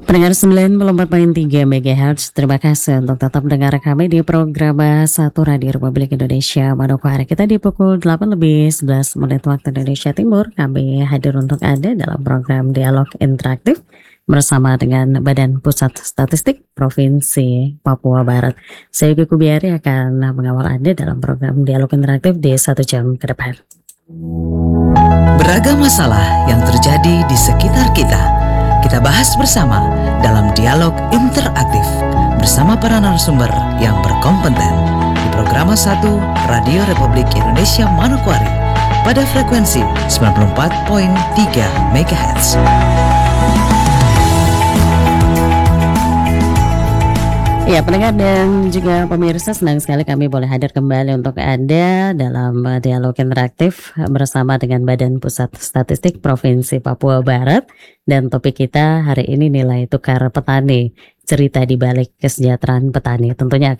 Pendengar 94,3 MHz, terima kasih untuk tetap mendengar kami di program Satu Radio Republik Indonesia Manokwari. Kita di pukul 8 lebih 11 menit waktu Indonesia Timur. Kami hadir untuk Anda dalam program Dialog Interaktif bersama dengan Badan Pusat Statistik Provinsi Papua Barat. Saya Yuki Kubiari akan mengawal Anda dalam program Dialog Interaktif di 1 jam ke depan. Beragam masalah yang terjadi di sekitar kita bahas bersama dalam dialog interaktif bersama para narasumber yang berkompeten di program 1 Radio Republik Indonesia Manokwari pada frekuensi 94.3 MHz. Ya, pendengar dan juga pemirsa, senang sekali kami boleh hadir kembali untuk Anda dalam dialog interaktif bersama dengan Badan Pusat Statistik Provinsi Papua Barat. Dan topik kita hari ini nilai tukar petani, cerita di balik kesejahteraan petani. Tentunya